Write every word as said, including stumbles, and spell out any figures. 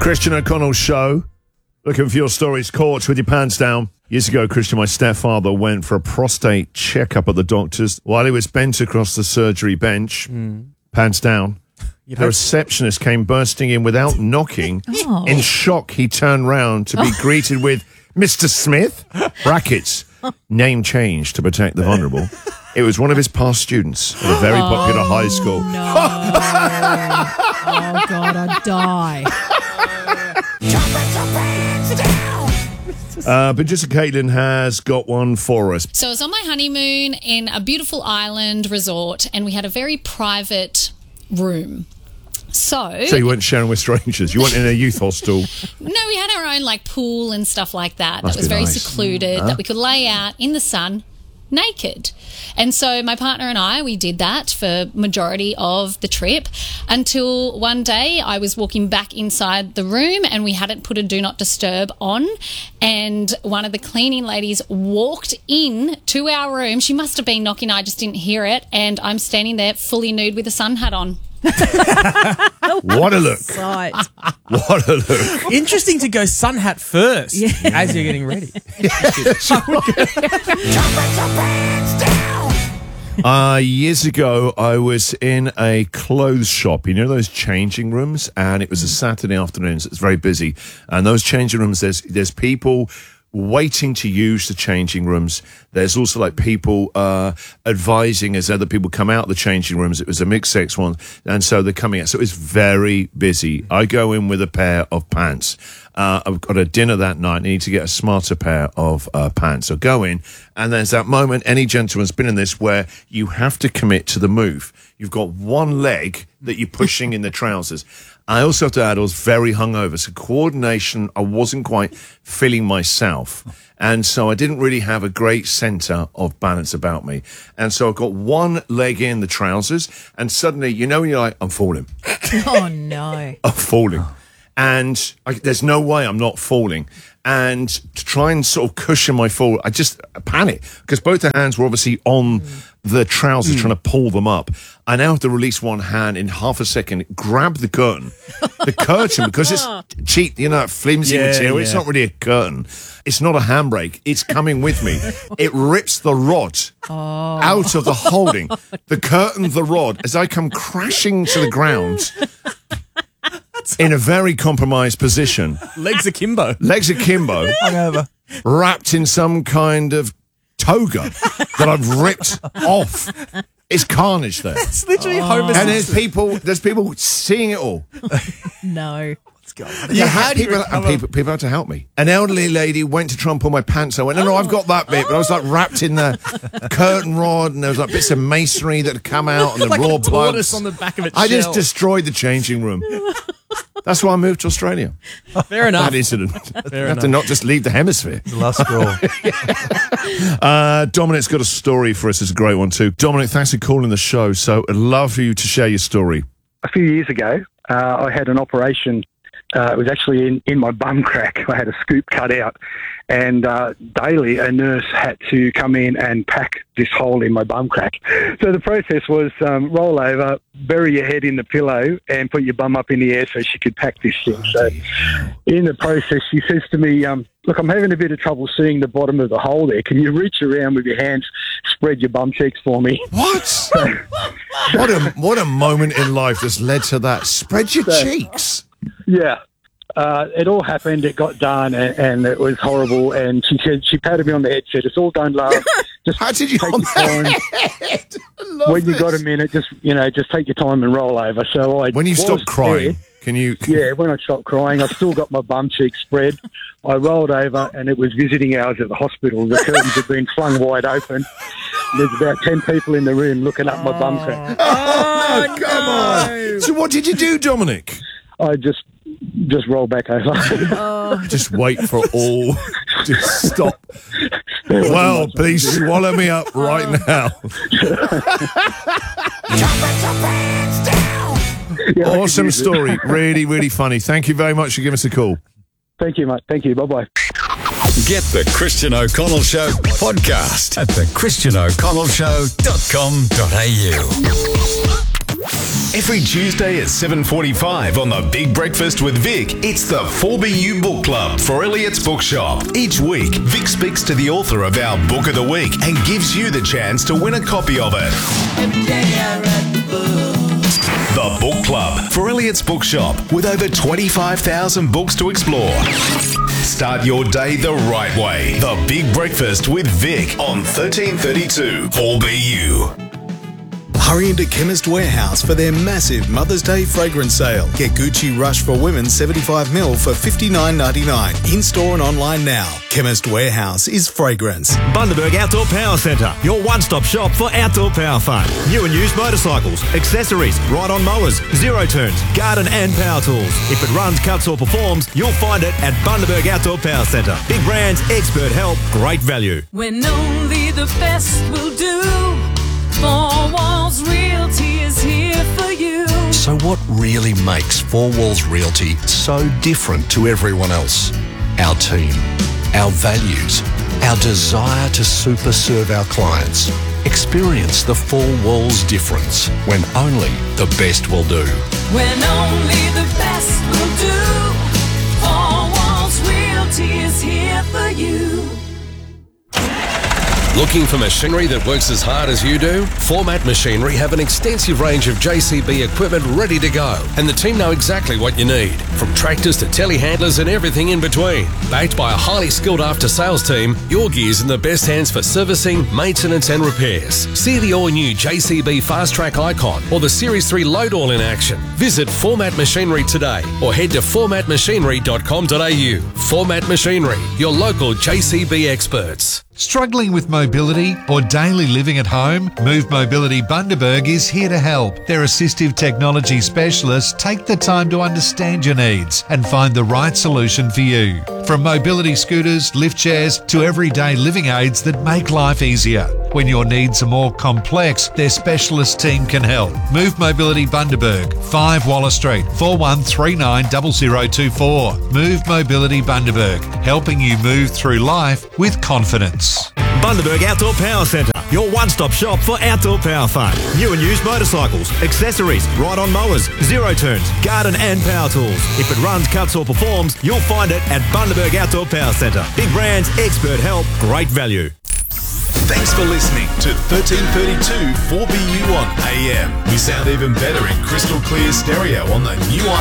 Christian O'Connell Show. Looking for your stories caught with your pants down. Years ago, Christian, my stepfather, went for a prostate checkup at the doctor's. While he was bent across the surgery bench, mm. pants down, the receptionist came bursting in without knocking. Oh. In shock, he turned round to be oh. greeted with, Mister Smith, brackets, name change to protect the vulnerable. It was one of his past students at a very popular oh, high school. No. Oh, God, I'd die. Uh, Producer Caitlin has got one for us. So I was on my honeymoon in a beautiful island resort, and we had a very private room. So, so you weren't sharing with strangers? You weren't in a youth hostel? No, we had our own like pool and stuff like that. Must that was be very nice. secluded, Huh? that we could lay out in the sun naked. And so my partner and I, we did that for majority of the trip until one day I was walking back inside the room and we hadn't put a do not disturb on, and one of the cleaning ladies walked in to our room. She must have been knocking, I just didn't hear it, and I'm standing there fully nude with a sun hat on. What a look. Sight. What a look. Interesting to go sun hat first Yeah. as you're getting ready. Uh, years ago, I was in a clothes shop. You know those changing rooms? And it was a Saturday afternoon, so it's very busy. And those changing rooms, there's there's people waiting to use the changing rooms. There's also like people uh, advising as other people come out the changing rooms. It was a mixed sex one, and so they're coming out. So it's very busy. I go in with a pair of pants. Uh, I've got a dinner that night. I need to get a smarter pair of uh, pants. So go in, and there's that moment, any gentleman's been in this, where you have to commit to the move. You've got one leg that you're pushing in the trousers. I also have to add, I was very hungover, so coordination, I wasn't quite feeling myself. And so I didn't really have a great centre of balance about me. And so I got one leg in the trousers, and suddenly, you know when you're like, I'm falling. Oh, no. I'm falling. And I, there's no way I'm not falling. And to try and sort of cushion my fall, I just panic because both the hands were obviously on mm. the trousers mm. trying to pull them up. I now have to release one hand in half a second, grab the curtain. The curtain, because it's cheap, you know, flimsy yeah, material. Yeah. It's not really a curtain. It's not a handbrake. It's coming with me. It rips the rod oh. out of the holding. The curtain, the rod, as I come crashing to the ground. In a very compromised position. Legs akimbo. Legs akimbo. Hungover. Wrapped in some kind of toga that I've ripped off. It's carnage there. It's literally oh. Homer And there's people, there's people seeing it all. No. Let's go. Yeah, How do you people, and recover? people, people had to help me. An elderly lady went to try and pull my pants. I went, no, no, I've got that bit. But I was like wrapped in the curtain rod, and there was like bits of masonry that had come out, and the Like raw a tortoise plugs. on the back of its I just shell. destroyed the changing room. That's why I moved to Australia. Fair enough. That incident. Fair You have to enough. not just leave the hemisphere. The last straw. Uh, Dominic's got a story for us. It's a great one too. Dominic, thanks for calling the show. So I'd love for you to share your story. A few years ago, uh, I had an operation. Uh, it was actually in, in my bum crack. I had a scoop cut out, and uh, daily a nurse had to come in and pack this hole in my bum crack. So the process was um, roll over, bury your head in the pillow, and put your bum up in the air so she could pack this thing. So in the process, she says to me, um, look, I'm having a bit of trouble seeing the bottom of the hole there. Can you reach around with your hands, spread your bum cheeks for me? What? what a what a moment in life that's led to that. Spread your So- cheeks. Yeah. Uh, it all happened. It got done, and, and it was horrible. And she said, she patted me on the head, said, "It's all done, love. Just How did you take on your time. head? I love When you this. got a minute, just you know, just take your time and roll over." So I When you was stop crying, there. can you? Yeah, when I stopped crying, I've still got my bum cheeks spread. I rolled over, and it was visiting hours at the hospital. The curtains had been flung wide open. There's about ten people in the room looking up my bum crack. Oh, no, come on. So what did you do, Dominic? I just just rolled back over. Just wait for all to stop. Well, please swallow me up right now. Yeah, I could Awesome use it. story. Really, really funny. Thank you very much for giving us a call. Thank you, mate. Thank you. Bye-bye. Get the Christian O'Connell Show podcast at the christian o'connell show dot com dot a u. Every Tuesday at seven forty-five on The Big Breakfast with Vic, it's the four B U Book Club for Elliot's Bookshop. Each week, Vic speaks to the author of our Book of the Week and gives you the chance to win a copy of it. Every day I read the book. The Book Club for Elliot's Bookshop, with over twenty-five thousand books to explore. Start your day the right way. The Big Breakfast with Vic on thirteen thirty-two four B U. Hurry into Chemist Warehouse for their massive Mother's Day fragrance sale. Get Gucci Rush for Women seventy-five milliliters for fifty-nine ninety-nine. In-store and online now. Chemist Warehouse is fragrance. Bundaberg Outdoor Power Centre, your one-stop shop for outdoor power fun. New and used motorcycles, accessories, ride-on mowers, zero turns, garden and power tools. If it runs, cuts or performs, you'll find it at Bundaberg Outdoor Power Centre. Big brands, expert help, great value. When only the best will do. Four Walls Realty is here for you. So what really makes Four Walls Realty so different to everyone else? Our team, our values, our desire to super serve our clients. Experience the Four Walls difference when only the best will do. When only the best will do. Four Walls Realty is here for you. Looking for machinery that works as hard as you do? Format Machinery have an extensive range of J C B equipment ready to go, and the team know exactly what you need, from tractors to telehandlers and everything in between. Backed by a highly skilled after-sales team, your gear's in the best hands for servicing, maintenance and repairs. See the all-new J C B Fast Track Icon or the Series three Load All in action. Visit Format Machinery today or head to format machinery dot com dot a u. Format Machinery, your local J C B experts. Struggling with mobility or daily living at home? Move Mobility Bundaberg is here to help. Their assistive technology specialists take the time to understand your needs and find the right solution for you. From mobility scooters, lift chairs to everyday living aids that make life easier. When your needs are more complex, their specialist team can help. Move Mobility Bundaberg, five Waller Street, four one three nine zero zero two four. Move Mobility Bundaberg, helping you move through life with confidence. Bundaberg Outdoor Power Centre, your one-stop shop for outdoor power fun. New and used motorcycles, accessories, ride-on mowers, zero turns, garden and power tools. If it runs, cuts or performs, you'll find it at Bundaberg Outdoor Power Centre. Big brands, expert help, great value. Thanks for listening to thirteen thirty-two four B U on A M. We sound even better in crystal clear stereo on the new